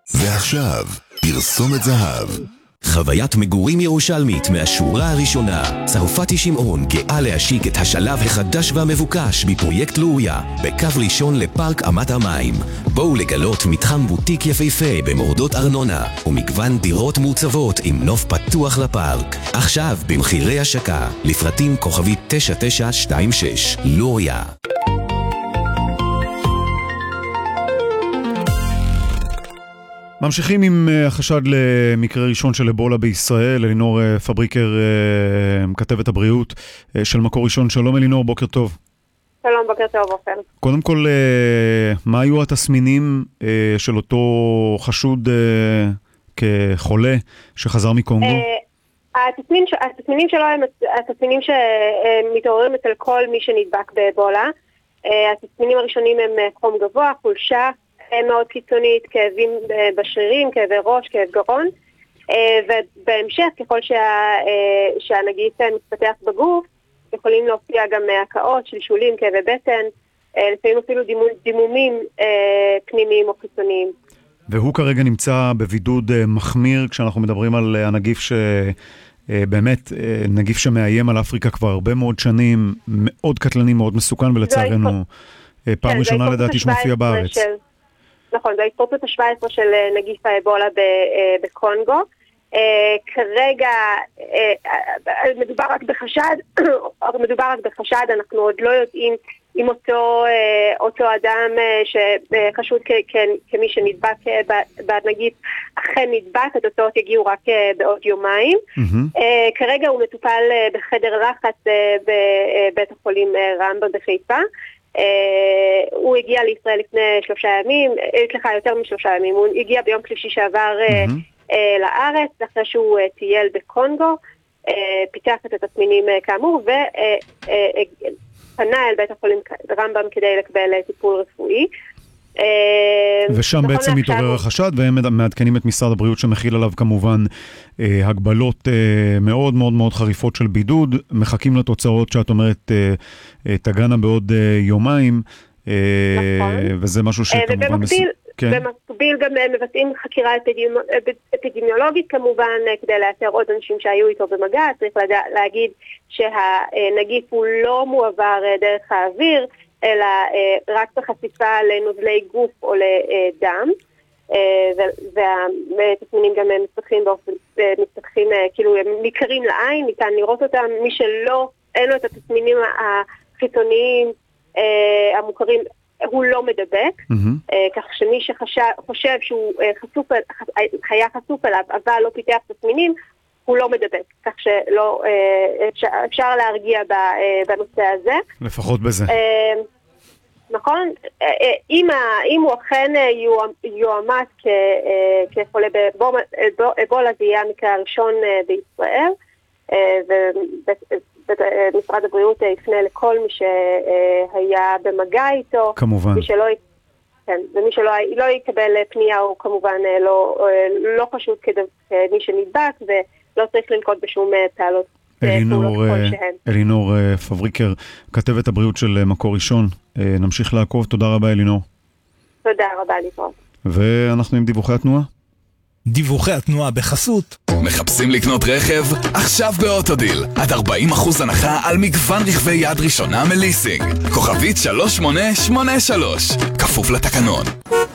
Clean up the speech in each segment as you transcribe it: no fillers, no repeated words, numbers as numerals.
ועכשיו, פרסומת זהב. חוויית מגורים ירושלמית מהשורה הראשונה. צרפתי שמעון גאה להשיק את השלב החדש והמבוקש בפרויקט לוריה, בקו ראשון לפארק אמת המים. בואו לגלות מתחם בוטיק יפהפה במורדות ארנונה, ומגוון דירות מוצבות עם נוף פתוח לפארק. עכשיו במחירי השקה, לפרטים כוכבית 9926. לוריה. ממשיכים עם החשד למקרה ראשון של אבולה בישראל. אלינור פבריקר, כתבת הבריאות של מקור ראשון. שלום אלינור, בוקר טוב. שלום, בוקר טוב, אופן. קודם כל, מה היו התסמינים של אותו חשוד כחולה שחזר מקונגו? התסמינים שלו הם התסמינים שמתעוררים אצל כל מי שנדבק באבולה. התסמינים הראשונים הם חום גבוה, חולשה מאוד קיצונית, כאבים בשרירים, כאבי ראש, כאב גרון, ובהמשך ככל שהנגיף מתפתח בגוף יכולים להופיע גם הקאות, שלשולים, כאבי בטן, לפעמים אפילו דימומים פנימיים או חיצוניים. והוא כרגע נמצא בבידוד מחמיר כשאנחנו מדברים על הנגיף שבאמת נגיף שמאיים על אפריקה כבר הרבה מאוד שנים, מאוד קטלני, מאוד מסוכן, ולצערנו פעם ראשונה לדעתי שמופיע בארץ. נכון, זו ההתפרצות ה-17 של נגיף האבולה בקונגו. כרגע מדובר רק בחשד, אנחנו עוד לא יודעים אם אותו אדם שחשוד כמי שנדבק בנגיף אכן נדבק, התוצאות יגיעו רק בעוד יומיים. כרגע הוא מטופל בחדר לחץ בבית החולים רמב"ם בחיפה. הוא הגיע לישראל לפני 3 ימים, יותר מ3 ימים, הוא הגיע ביום שלישי שעבר לארץ, אחרי שהוא טייל בקונגו, פיתח את התסמינים כאמור, ופנה אל בית החולים רמב"ם כדי לקבל טיפול רפואי. ושם בעצם מתעורר החשד, והם מעדכנים את משרד הבריאות שמכיל עליו כמובן הגבלות מאוד מאוד מאוד חריפות של בידוד. מחכים לתוצאות שאת אומרת תגענה בעוד יומיים, וזה משהו שכמובן... במקביל גם מבצעים חקירה אפידמיולוגית כמובן, כדי לאתר עוד אנשים שהיו איתו במגע. צריך להגיד שהנגיף הוא לא מועבר דרך האוויר, אלא רק בחשיפה לנוזלי גוף או לדם, והתסמינים גם מתפתחים, כאילו הם ניכרים לעין, ניתן לראות אותם. מי שלא, אין לו את התסמינים החיצוניים המוכרים, הוא לא מדבק, כך שמי שחושב שהוא היה חשוף אליו, אבל לא פיתח תסמינים, הוא לא מדבק, כך שלא אפשר להרגיע בנושא הזה. לפחות בזה. נכון? אם הוא אכן יועמד כחולה באבולה, זה יהיה המקרה הראשון בישראל, ומשרד הבריאות יפנה לכל מי שהיה במגע איתו. כמובן. ומי שלא יקבל פנייה הוא כמובן לא חשוד כמי שנדבק, ולא צריך לנקוט בשום פעולות. אלינור פבריקר, כתבת הבריאות של מקור ראשון. נמשיך לעקוב. תודה רבה אלינור. תודה רבה ליטרון. ואנחנו עם דיווחי התנועה. דיווחי התנועה בחסות. מחפשים לקנות רכב? עכשיו באוטודיל. עד 40% הנחה על מגוון רכבי יד ראשונה מליסינג. כוכבית 3883. כפוף לתקנון.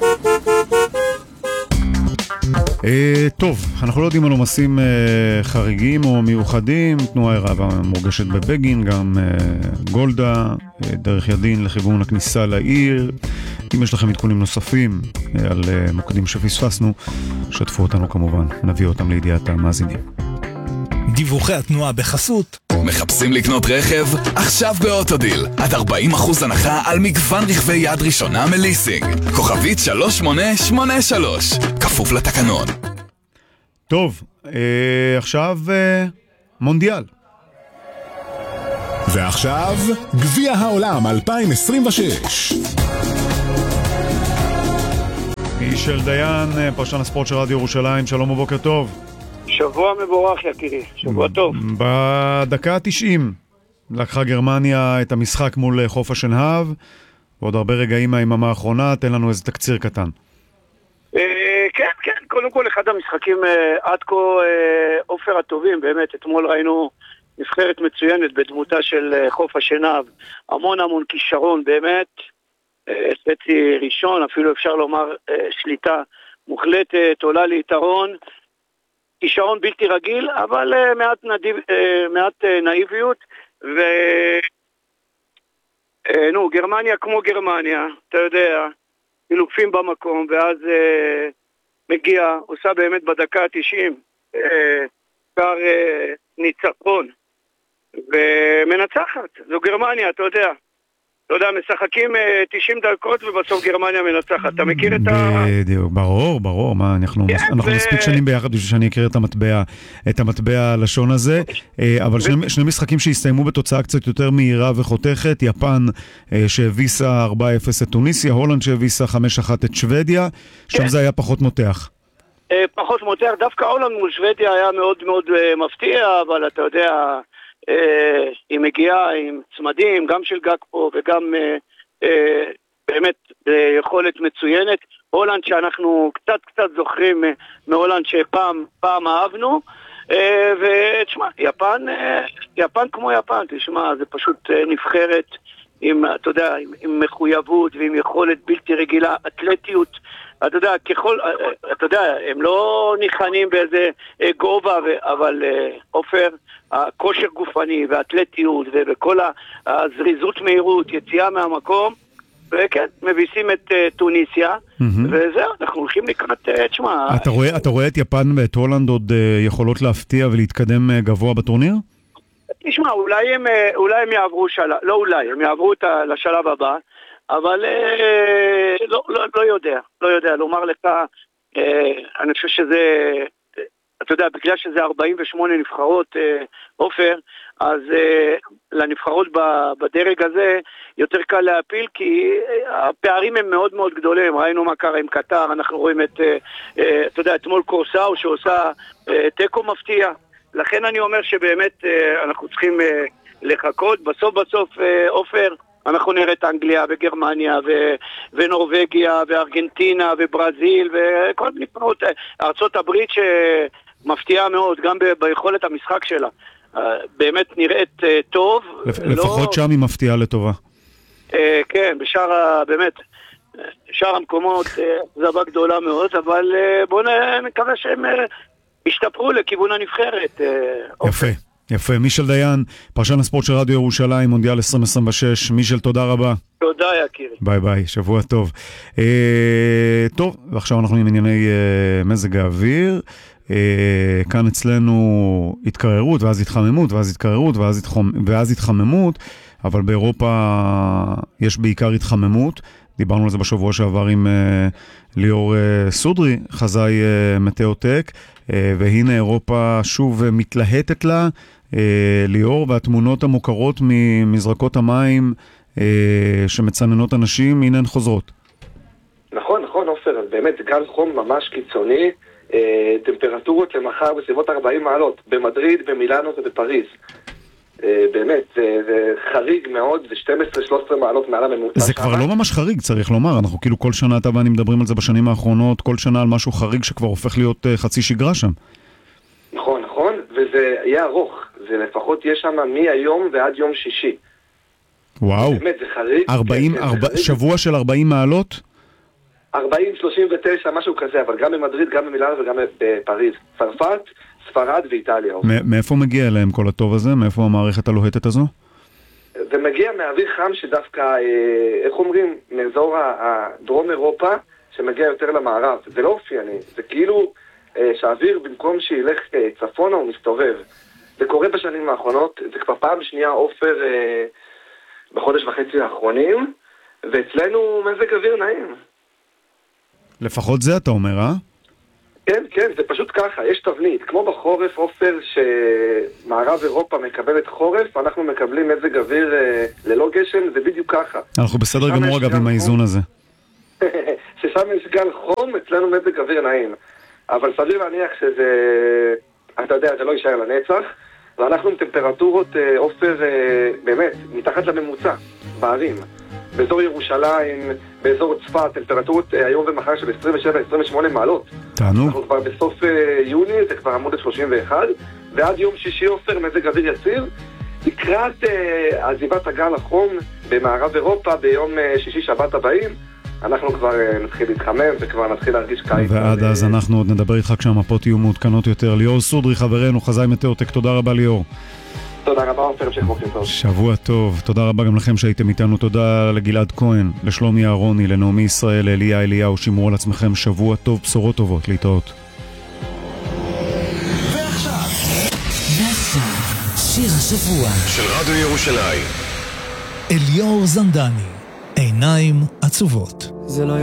טוב, אנחנו לא יודעים על עומסים חריגים או מיוחדים. תנועה ערה מורגשת בבגין, גם גולדה, דרך ידין לכיוון הכניסה לעיר. אם יש לכם עדכונים נוספים על מוקדים שפספסנו, שתפו אותנו כמובן, נביא אותם לידיעת המאזינים. דיווחי התנועה בחסות. מחפשים לקנות רכב? עכשיו באוטודיל. עד 40% הנחה על מגוון רכבי יד ראשונה מליסינג. כוכבית 3883. כפוף לתקנון. טוב, עכשיו מונדיאל. ועכשיו גביע העולם 2026. מישל דיין, פרשן הספורט של רדיו ירושלים, שלום ובוקר טוב. שבוע מבורך יקירי, שבוע טוב. בדקה ה-90 לקחה גרמניה את המשחק מול חוף השנהב, ועוד הרבה רגעים מהיממה האחרונה. תן לנו איזה תקציר קטן. כן, קודם כל אחד המשחקים עד כה אופר הטובים, באמת, אתמול ראינו נבחרת מצוינת בדמותה של חוף השנהב, המון כישרון באמת, ספצי ראשון, אפילו אפשר לומר שליטה מוחלטת, עולה ליתרון, כישרון בלתי רגיל, אבל מעט נאיביות, גרמניה כמו גרמניה, אתה יודע, מלופים במקום, ואז מגיע, עושה באמת בדקה ה-90, קר ניצחון, ומנצחת, זו גרמניה, אתה יודע, משחקים 90 דקות ובסוף גרמניה מנצחת. אתה מכיר את בדיוק, ברור. מה, אנחנו מספיק שנים ביחד בשביל שאני אכיר את המטבע הלשון הזה, אבל שני משחקים שהסתיימו בתוצאה קצת יותר מהירה וחותכת, יפן שהביסה 4-0 את טוניסיה, הולנד שהביסה 5-1 את שוודיה, שם זה היה פחות מותח. פחות מותח, דווקא הולנד מול שוודיה היה מאוד מאוד מפתיע, אבל אתה יודע, היא מגיעה עם צמדים, גם של גקפו וגם באמת יכולת מצוינת. הולנד שאנחנו קצת זוכרים מהולנד שפעם אהבנו, ותשמע, יפן כמו יפן, תשמע, זה פשוט נבחרת עם, אתה יודע, עם מחויבות ועם יכולת בלתי רגילה, אתלטיות, אתה יודע, הם לא ניחנים באיזה גובה, אבל אופר, הכושר גופני והאתלטיות וכל הזריזות מהירות, יציאה מהמקום, וכן, מביסים את טוניסיה, וזהו, אנחנו הולכים לקראת, תשמע. אתה רואה את יפן ואת הולנד עוד יכולות להפתיע ולהתקדם גבוה בטורניר? תשמע, אולי הם יעברו הם יעברו לשלב הבא, אבל לא יודע, לומר לך, אני חושב שזה, אתה יודע, בגלל שזה 48 נבחרות, אופר, אז לנבחרות בדרג הזה יותר קל להפיל, כי הפערים הם מאוד מאוד גדולים. ראינו מה קרה עם קטר, אנחנו רואים את, אתה יודע, אתמול קורסאו שעושה טקו מפתיע, לכן אני אומר שבאמת אנחנו צריכים לחכות, בסוף אופר, אנחנו נראה את אנגליה וגרמניה ונורווגיה וארגנטינה וברזיל וכל נבחרות, ארצות הברית שמפתיעה מאוד גם ביכולת המשחק שלה, באמת נראית טוב. לפחות שם היא מפתיעה לטובה. כן, באמת, שאר המקומות זבה גדולה מאוד, אבל בואו נקווה שהם ישתפרו לכיוון הנבחרת. יפה, מישל דיין, פרשן הספורט של רדיו ירושלים, מונדיאל 2026. מישל, תודה רבה. תודה יקירי. ביי, שבוע טוב. טוב, ועכשיו אנחנו עם ענייני מזג האוויר. כאן אצלנו התקררות ואז התחממות, ואז התקררות ואז התחממות, אבל באירופה יש בעיקר התחממות. דיברנו על זה בשבוע שעבר עם ליאור סודרי, חזאי מטאוטק, והנה אירופה שוב מתלהטת לה, ליאור, והתמונות המוכרות ממזרקות המים שמצננות אנשים, הנה הן חוזרות. נכון, אופר, אז באמת גל חום ממש קיצוני, טמפרטורות למחר בסביבות 40 מעלות, במדריד, במילאנו ובפריז. באמת, זה חריג מאוד, זה 12-13 מעלות מעל הממוצע. זה כבר לא ממש חריג, צריך לומר, אנחנו כאילו כל שנה אתה ואני מדברים על זה בשנים האחרונות, כל שנה על משהו חריג שכבר הופך להיות חצי שגרה שם. נכון, וזה יהיה ארוך, זה לפחות יהיה שם מהיום ועד יום שישי. וואו. באמת, זה חריג. שבוע של 40 מעלות? 40, 39, משהו כזה, אבל גם במדריד, גם במילאנו וגם בפריז. צרפת, ספרד ואיטליה. מאיפה מגיע אליהם כל הטוב הזה? מאיפה המערכת הלוהטת הזו? זה מגיע מאוויר חם שדווקא, איך אומרים, מאזור הדרום אירופה, שמגיע יותר למערב. זה לא אופייני, זה כאילו שהאוויר במקום שילך צפונה הוא מסתובב. זה קורה בשנים האחרונות, זה כבר פעם שנייה אופר בחודש וחצי האחרונים, ואצלנו מזג אוויר נעים. לפחות זה אתה אומר, אה? כן, זה פשוט ככה, יש תבנית. כמו בחורף, אופר, שמערב אירופה מקבלת חורף, אנחנו מקבלים מזג אוויר ללא גשם, זה בדיוק ככה. אנחנו בסדר גמור אגב עם האיזון הזה. ששם יש גל חום, אצלנו מזג אוויר נעים. אבל סביר להניח שזה, אתה יודע, זה לא יישאר לנצח, ואנחנו עם טמפרטורות, אופר, באמת, מתחת לממוצע, בערים. באזור ירושלים, באזור צפת, טמפרטורות היום ומחר של 27-28 מעלות. תענוג. אנחנו כבר בסוף יוני, זה כבר עמוד 31, ועד יום שישי עופר מזג אוויר יציב. לקראת עזיבת הגל החום במערב אירופה ביום שישי שבת הבאים, אנחנו כבר נתחיל להתחמם וכבר נתחיל להרגיש קיץ. ועד אז אנחנו עוד נדבר איתך כשהמפות יהיו מעודכנות יותר. ליאור סודרי חברנו, חזאי מטאורטק, תודה רבה ליאור. תודה רבה עופר, המשך בוקר טוב. שבוע טוב, תודה רבה גם לכם שהייתם איתנו, תודה לגלעד כהן, לשלומי אהרוני, לנעמי ישראל, לאליה אליהו, שמרו על עצמכם, שבוע טוב, בשורות טובות, להתראות. שיר השבוע של רדיו ירושלים. אליאור זנדני, עיניים עצובות. זה לא